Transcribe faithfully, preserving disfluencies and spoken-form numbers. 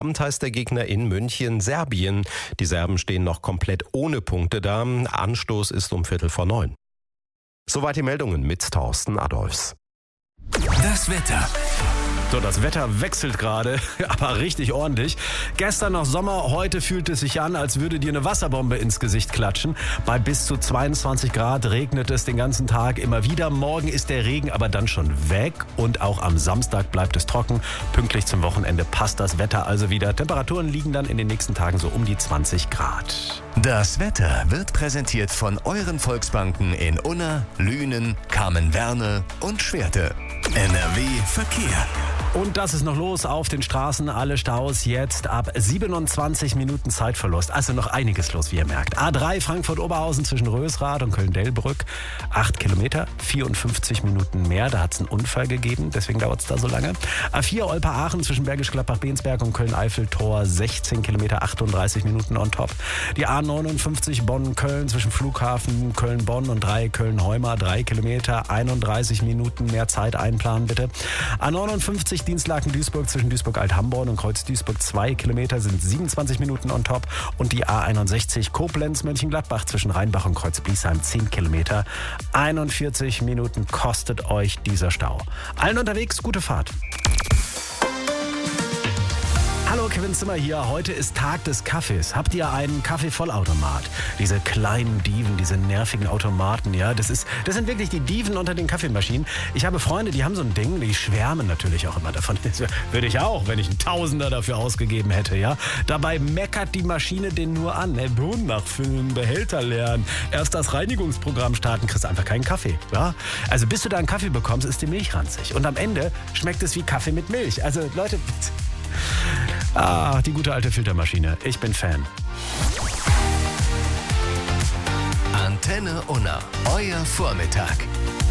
Abend heißt der Gegner in München Serbien. Die Serben stehen noch komplett ohne Punkte da. Anstoß ist um Viertel vor neun. Soweit die Meldungen mit Thorsten Adolfs. Das Wetter. So, das Wetter wechselt gerade, aber richtig ordentlich. Gestern noch Sommer, heute fühlt es sich an, als würde dir eine Wasserbombe ins Gesicht klatschen. Bei bis zu zweiundzwanzig Grad regnet es den ganzen Tag immer wieder. Morgen ist der Regen aber dann schon weg und auch am Samstag bleibt es trocken. Pünktlich zum Wochenende passt das Wetter also wieder. Temperaturen liegen dann in den nächsten Tagen so um die zwanzig Grad. Das Wetter wird präsentiert von euren Volksbanken in Unna, Lünen, Kamen-Werne und Schwerte. N R W Verkehr. Und das ist noch los auf den Straßen. Alle Staus jetzt ab siebenundzwanzig Minuten Zeitverlust. Also noch einiges los, wie ihr merkt. A drei Frankfurt-Oberhausen zwischen Rösrath und Köln-Delbrück. acht Kilometer, vierundfünfzig Minuten mehr. Da hat es einen Unfall gegeben, deswegen dauert es da so lange. A vier Olper-Aachen zwischen Bergisch Gladbach-Bensberg und Köln-Eifel-Tor. sechzehn Kilometer, achtunddreißig Minuten on top. Die A neunundfünfzig Bonn-Köln zwischen Flughafen Köln-Bonn und drei Köln-Heumar. drei Kilometer, einunddreißig Minuten mehr Zeit einplanen, bitte. A neunundfünfzig Dienstlaken-Duisburg zwischen Duisburg-Alt-Hamborn und Kreuz-Duisburg. zwei Kilometer sind siebenundzwanzig Minuten on top. Und die A einundsechzig Koblenz-Mönchengladbach zwischen Rheinbach und Kreuz-Bliesheim. zehn Kilometer, einundvierzig Minuten kostet euch dieser Stau. Allen unterwegs, gute Fahrt. Hallo, Kevin Zimmer hier. Heute ist Tag des Kaffees. Habt ihr einen Kaffeevollautomat? Diese kleinen Dieven, diese nervigen Automaten, ja, das ist, das sind wirklich die Dieven unter den Kaffeemaschinen. Ich habe Freunde, die haben so ein Ding, die schwärmen natürlich auch immer davon. Das würde ich auch, wenn ich einen Tausender dafür ausgegeben hätte, ja. Dabei meckert die Maschine den nur an. Ne? Bohnen nachfüllen, Behälter leeren, erst das Reinigungsprogramm starten, kriegst einfach keinen Kaffee, ja. Also bis du da einen Kaffee bekommst, ist die Milch ranzig. Und am Ende schmeckt es wie Kaffee mit Milch. Also Leute... Ah, die gute alte Filtermaschine. Ich bin Fan. Antenne Unna. Euer Vormittag.